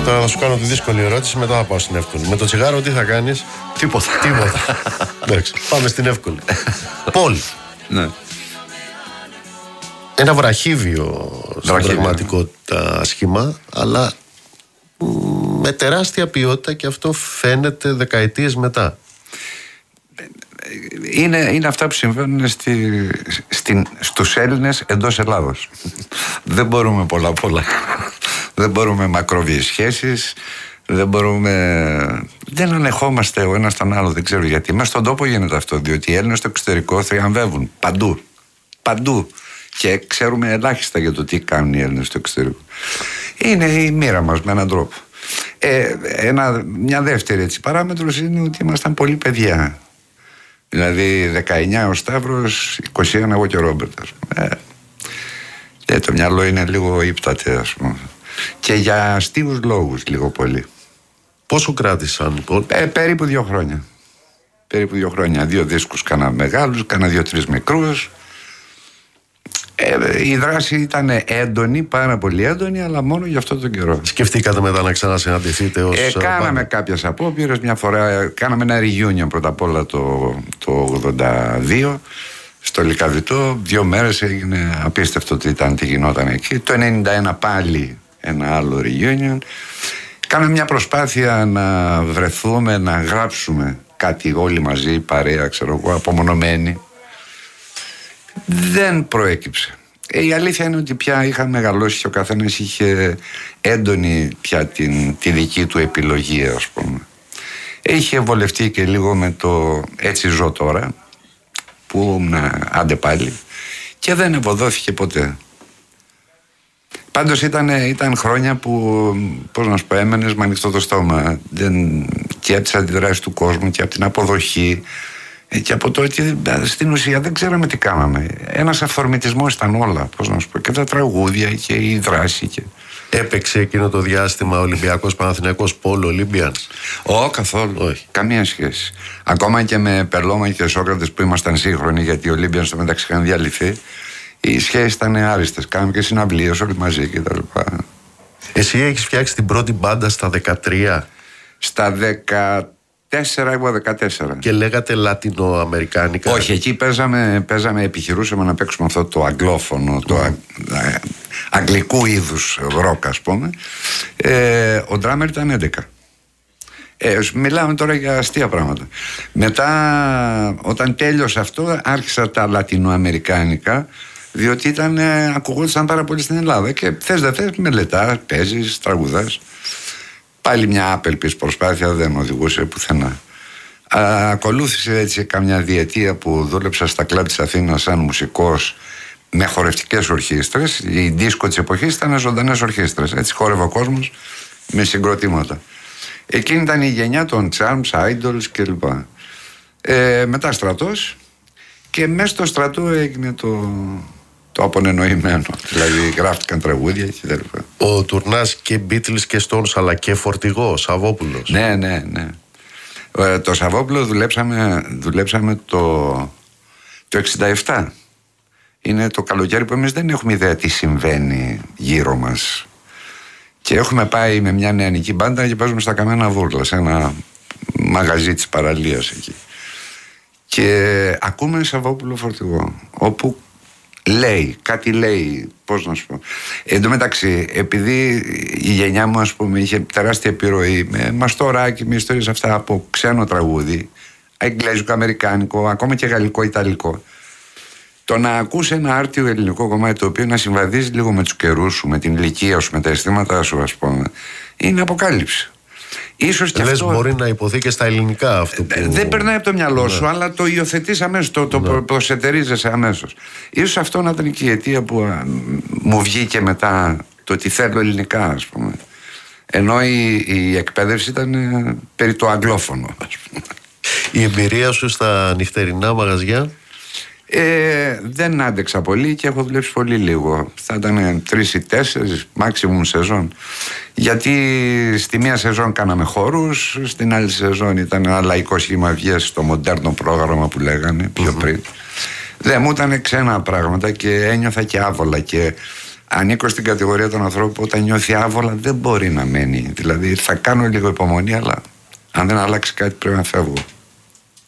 Τώρα θα σου κάνω τη δύσκολη ερώτηση, μετά θα πάω στην εύκολη. Με το τσιγάρο τι θα κάνεις? Τίποτα. Εντάξει, πάμε στην εύκολη. Πολ. Ναι. Ένα βραχύβιο στην πραγματικότητα σχήμα, αλλά με τεράστια ποιότητα, και αυτό φαίνεται δεκαετίες μετά. Είναι αυτά που συμβαίνουν στους Έλληνες εντός Ελλάδος. Δεν μπορούμε πολλά. Δεν μπορούμε μακροβιές σχέσεις. Δεν ανεχόμαστε ο ένας τον άλλο. Δεν ξέρω γιατί. Μέσα στον τόπο γίνεται αυτό. Διότι οι Έλληνες στο εξωτερικό θριαμβεύουν παντού. Και ξέρουμε ελάχιστα για το τι κάνουν οι Έλληνες στο εξωτερικό. Είναι η μοίρα μας με έναν τρόπο. Μια δεύτερη παράμετρος είναι ότι ήμασταν πολύ παιδιά. Δηλαδή 19 ο Σταύρος, 21 εγώ και ο Ρόμπερτ, ας πούμε. Το μυαλό είναι λίγο ύπτατε, ας πούμε. Και για αστείους λόγους λίγο πολύ. Πόσο κράτησαν λοιπόν? Περίπου 2 χρόνια. 2 δίσκους κάνα μεγάλους, κάνα 2-3 μικρούς. Η δράση ήταν έντονη, πάρα πολύ έντονη, αλλά μόνο για αυτό τον καιρό. Σκεφτήκατε μετά να ξανασυναντηθείτε ως κάναμε κάποιες απόπειρες. Μια φορά κάναμε ένα reunion πρώτα απ' όλα το 82 στο Λυκαβητό. 2 μέρες έγινε απίστευτο τι γινόταν εκεί. Το 91 πάλι ένα άλλο reunion. Κάναμε μια προσπάθεια να βρεθούμε, να γράψουμε κάτι όλοι μαζί, παρέα, ξέρω εγώ, απομονωμένοι. Δεν προέκυψε. Η αλήθεια είναι ότι πια είχα μεγαλώσει και ο καθένας είχε έντονη πια τη δική του επιλογή, ας πούμε. Είχε βολευτεί και λίγο με το έτσι ζω τώρα, που άντε πάλι, και δεν ευωδόθηκε ποτέ. Πάντως ήταν χρόνια που, πώς να σου πω, έμενες με ανοιχτό το στόμα, και από τις αντιδράσεις του κόσμου και από την αποδοχή. Και από το ότι στην ουσία δεν ξέραμε τι κάναμε. Ένας αυθορμητισμός ήταν όλα, πώς να σου πω, και τα τραγούδια και η δράση. Έπαιξε εκείνο το διάστημα Ολυμπιακός Παναθηναϊκός Πόλο Ολύμπιανς? Καθόλου. Όχι. Καμία σχέση. Ακόμα και με Περλώμα και Σόκρατες που ήμασταν σύγχρονοι, γιατί οι Ολύμπιανς στο μεταξύ είχαν διαλυθεί, οι σχέσεις ήταν άριστες. Κάναμε και συναυλίες όλοι μαζί κτλ. Εσύ έχεις φτιάξει την πρώτη μπάντα στα 13? Στα 14, εγώ 14. Και λέγατε λατινοαμερικάνικα? Όχι, εκεί παίζαμε, επιχειρούσαμε να παίξουμε αυτό το αγγλόφωνο, το αγγλικού είδους ροκ, ας πούμε. Ο ντράμερ ήταν 11. Μιλάμε τώρα για αστεία πράγματα. Μετά, όταν τέλειωσε αυτό, άρχισα τα λατινοαμερικάνικα, διότι ακουγόντουσαν πάρα πολύ στην Ελλάδα. Και θες δεν θες, μελετάς, παίζεις, τραγουδάς. Πάλι μια άπελπης προσπάθεια, δεν οδηγούσε πουθενά. Ακολούθησε έτσι καμιά διετία που δούλεψα στα κλαμπ της Αθήνας σαν μουσικός με χορευτικές ορχήστρες. Η δίσκο της εποχής ήταν ζωντανές ορχήστρες. Έτσι χόρευε ο κόσμος με συγκροτήματα. Εκείνη ήταν η γενιά των Charms, Idols κλπ. Μετά στρατός, και μέσα στο στρατό έγινε το απονενοημένο. Δηλαδή γράφτηκαν τραγούδια και τα λοιπά. Ο Τουρνάς και Beatles και Stones, αλλά και φορτηγό, Σαββόπουλος. Ναι. Το Σαββόπουλο δουλέψαμε το 67. Είναι το καλοκαίρι που εμείς δεν έχουμε ιδέα τι συμβαίνει γύρω μας. Και έχουμε πάει με μια νεανική μπάντα και παίζουμε στα Καμένα Βούρλα, σε ένα μαγαζί της παραλίας εκεί. Και ακούμε Σαββόπουλο φορτηγό, όπου κάτι λέει, πώς να σου πω. Εν τω μεταξύ, επειδή η γενιά μου, ας πούμε, είχε τεράστια επιρροή με μαστοράκι, με ιστορίες αυτά από ξένο τραγούδι, εγγλέζικο, αμερικάνικο, ακόμα και γαλλικό, ιταλικό. Το να ακούσει ένα άρτιο ελληνικό κομμάτι το οποίο να συμβαδίζει λίγο με τους καιρούς σου, με την ηλικία σου, με τα αισθήματά σου, ας πούμε, είναι αποκάλυψη. Ίσως και αυτό μπορεί να υποθεί και στα ελληνικά αυτό που... Δεν περνάει από το μυαλό σου, αλλά το υιοθετείς αμέσως, το προσετερίζεσαι αμέσως. Ίσως αυτό να ήταν και η αιτία που μου βγήκε μετά το ότι θέλω ελληνικά, ας πούμε. Ενώ η εκπαίδευση ήταν περί το αγγλόφωνο, ας πούμε. Η εμπειρία σου στα νυχτερινά μαγαζιά? Δεν άντεξα πολύ και έχω δουλέψει πολύ λίγο. Θα ήταν 3 ή 4 maximum σεζόν. Γιατί στη μία σεζόν κάναμε χώρους, στην άλλη σεζόν ήταν ένα λαϊκό σχήμα βγες στο μοντέρνο πρόγραμμα που λέγανε πιο πριν. Δεν μου ήταν ξένα πράγματα και ένιωθα και άβολα. Και ανήκω στην κατηγορία των ανθρώπων που όταν νιώθει άβολα δεν μπορεί να μένει. Δηλαδή θα κάνω λίγο υπομονή, αλλά αν δεν αλλάξει κάτι πρέπει να φεύγω.